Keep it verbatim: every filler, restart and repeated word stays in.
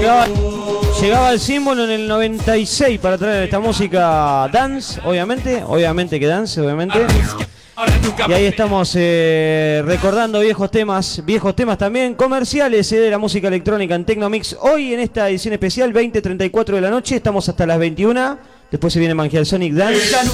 Llegaba, llegaba el símbolo en el noventa y seis para traer esta música dance, obviamente, obviamente que dance, obviamente. Y ahí estamos eh, recordando viejos temas, viejos temas también comerciales eh, de la música electrónica en Tecnomix. Hoy en esta edición especial, veinte treinta y cuatro de la noche, estamos hasta las veintiuna. Después se viene Mangial Sonic Dance.